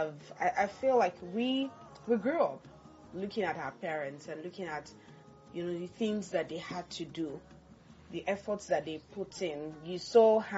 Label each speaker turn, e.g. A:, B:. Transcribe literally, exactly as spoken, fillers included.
A: have, I, I feel like we we grew up looking at our parents and looking at, you know, the things that they had to do, the efforts that they put in. You saw